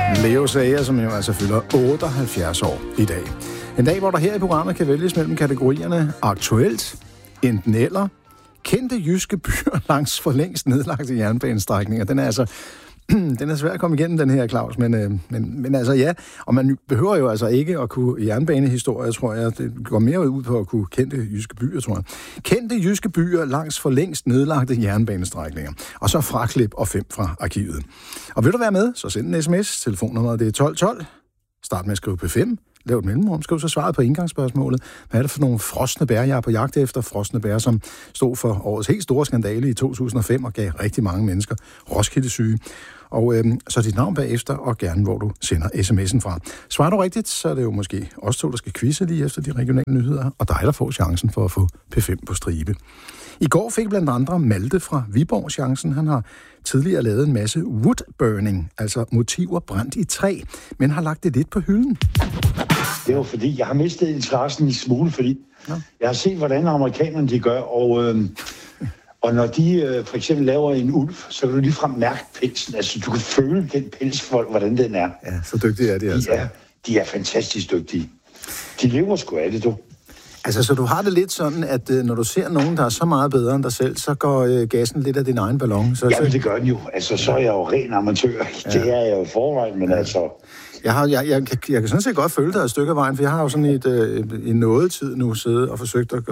Leo Sayer, som jo altså fylder 78 år i dag. En dag, hvor der her i programmet kan vælges mellem kategorierne aktuelt, enten eller, kendte jyske byer langs for længst nedlagte jernbanestrækninger. Den er svær at komme igennem, den her, Claus, men altså ja, og man behøver jo altså ikke at kunne jernbanehistorie, tror jeg. Det går mere ud på at kunne kendte jyske byer, tror jeg. Kendte jyske byer langs for længst nedlagte jernbanestrækninger. Og så fraklip og 5 fra arkivet. Og vil du være med, så send en sms. Telefonnummeret det er 1212. Start med at skrive P5. Lav et mellemrum. Skriv så svaret på indgangsspørgsmålet. Hvad er det for nogle frosne bær, jeg er på jagt efter? Frosne bær, som stod for årets helt store skandale i 2005 og gav rigtig mange mennesker Roskilde-syge. Og så dit navn bagefter, og gerne hvor du sender sms'en fra. Svarer du rigtigt, så er det jo måske os to, der skal quizze lige efter de regionale nyheder, og dig, der får chancen for at få P5 på stribe. I går fik blandt andre Malte fra Viborg chancen. Han har tidligere lavet en masse woodburning, altså motiver brændt i træ, men har lagt det lidt på hylden. Det var fordi, jeg har mistet interessen i smule, fordi jeg har set, hvordan amerikanerne de gør, og når de for eksempel laver en ulv, så kan du ligefrem mærke pelsen. Altså, du kan føle den pelsfolk, hvordan den er. Ja, så dygtige er de altså. De er fantastisk dygtige. De lever sgu af det, du. Altså, så du har det lidt sådan, at når du ser nogen, der er så meget bedre end dig selv, så går gassen lidt af din egen ballon. Jamen, det gør den jo. Altså, så er jeg jo ren amatør. Ja. Det er jeg jo i forvejen, men altså... Jeg kan sådan set godt følge dig et stykke af vejen, for jeg har jo sådan i noget tid nu siddet og forsøgt at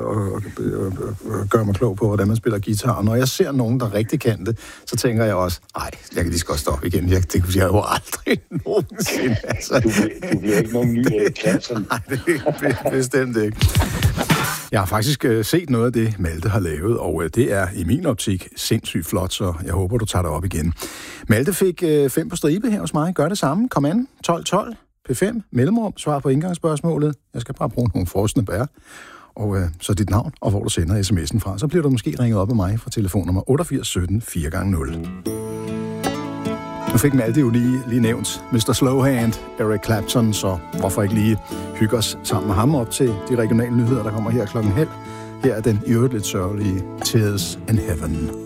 gøre mig klog på, hvordan man spiller guitar. Og når jeg ser nogen, der rigtig kan det, så tænker jeg også, nej, jeg kan lige så godt stoppe igen. Jeg jo aldrig nogensinde. Altså, du bliver ikke nogen ny klasser. Nej, det er bestemt ikke. Jeg har faktisk set noget af det, Malte har lavet, og det er i min optik sindssygt flot, så jeg håber, du tager det op igen. Malte fik 5 på stribe her hos mig. Gør det samme. Kom an. 1212. P5. Mellemrum. Svar på indgangsspørgsmålet. Jeg skal bare bruge nogle frosne bær. Og så dit navn, og hvor du sender sms'en fra. Så bliver du måske ringet op af mig fra telefonnummer 88 17 4x0. Nu fik Malte jo lige nævnt Mr. Slowhand, Eric Clapton, så hvorfor ikke lige hygge os sammen med ham op til de regionale nyheder, der kommer her klokken halv. Her er den i øvrigt lidt sørgelige Tears in Heaven.